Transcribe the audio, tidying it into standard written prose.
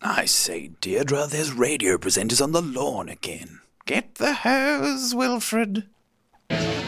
I say, Deirdre, there's radio presenters on the lawn again. Get the hose, Wilfred.